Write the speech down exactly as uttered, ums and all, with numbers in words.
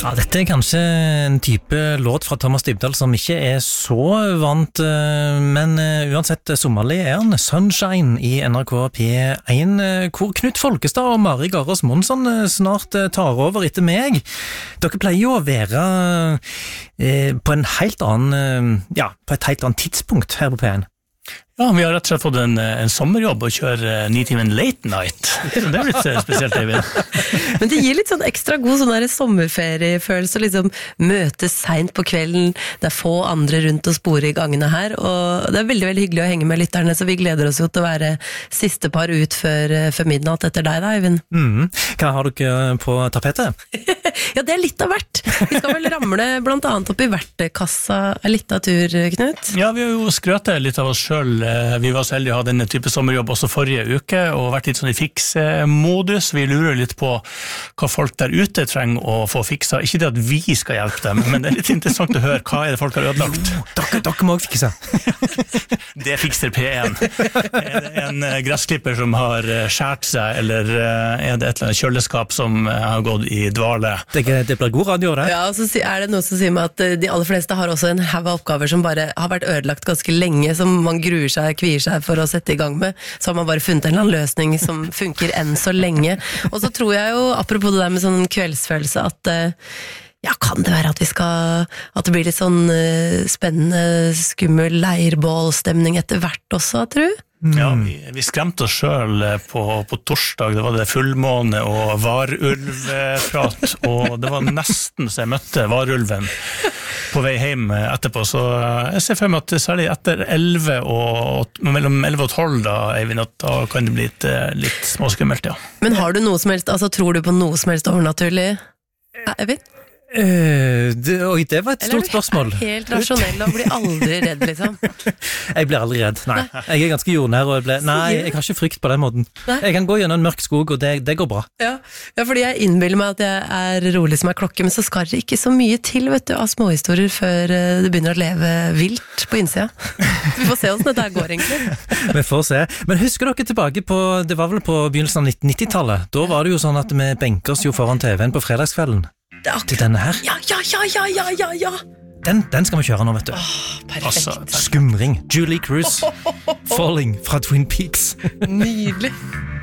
Ja, dette er kanskje en type låt fra Thomas Dybdahl som ikke er så vant, men uansett sommerlig er han Sunshine i N R K P én, hvor Knut Folkestad og Mari Garås Monsson snart tar over etter meg. Dere pleier jo å være på en helt annen, ja, på et helt annet tidspunkt her på P én. Ja, vi har rett og slett fått en, en sommerjobb og kjører ni timen late night. Det er litt spesielt, Eivind. Men det gir litt sånn ekstra god sånn der sommerferiefølelse, liksom møtes sent på kvelden, det er få andre rundt og spore i gangene her, og det er veldig, veldig hyggelig å henge med lytterne, så vi gleder oss jo til å være siste par ut før, før midnatt etter deg da, Eivind. Mm. Hva har dere på tapetet? Ja, det er litt av hvert. Vi skal vel ramle blant annet opp i verktøykassa en litt av tur, Knut. Ja, vi har jo skrøtet litt av oss selv. Vi var så heldige å ha denne type sommerjobb også forrige uke, og vært litt sånn i fiks-modus. Vi lurer litt på hva folk der ute trenger å få fiksa. Ikke det at vi skal hjelpe dem, men det er litt interessant å høre hva er det folk har ødelagt. Dere, dere må også fikse. Det fikser P én. Er det en gressklipper som har skjært seg, eller er det et eller annet kjøleskap som har gått i dvale? Det, det blir god radio, det. Ja, og så er det noe som sier meg at de aller fleste har også en haug av oppgaver som bare har vært ødelagt ganske lenge, som man gruer seg, kvier seg for å sette i gang med, så har man bare funnet en eller annen løsning som funker enn så lenge. Og så tror jeg jo, apropos det der med sånn kveldsfølelse, at ja, kan det være at vi skal, at det blir litt sånn spennende, skummel leirbålstemning etter hvert også, tror du? Ja, vi, vi skremte oss selv på, på torsdag, det var det fullmåne og varulvprat, og det var nesten så jeg møtte varulven på vei hjem etterpå, så jeg ser for meg at særlig etter elleve og mellom elleve og tolv da, Eivind, at da kan det bli litt, litt småskummelt, ja. Men har du noe som helst, altså tror du på noe som helst overnaturlig, Eivind? Uh, det, oi, det var et stort spørsmål. Eller er du helt rasjonell og blir aldri redd, liksom? Jeg blir aldri redd, nei. Jeg er ganske jordnær, og jeg ble, nei, jeg har ikke frykt på den måten. Nei. Jeg kan gå gjennom en mørk skog, og det, det går bra. Ja. Ja, fordi jeg innbiller meg at jeg er rolig som en klokke, men så skal det ikke så mye til, vet du, av småhistorier før det begynner å leve vilt på innsida. Vi får se hvordan dette går, egentlig. Vi får se. Men husker dere tilbake på, det var vel på begynnelsen av nitten nittitallet, da var det jo sånn at vi benker oss jo foran T V-en på fredagskvelden. Til denne her. Ja, ja, ja, ja, ja, ja, ja. Den, den skal vi kjøre nå, vet du. Åh, perfekt. Altså, skumring. Julie Cruise. Falling fra Twin Peaks. Nydelig.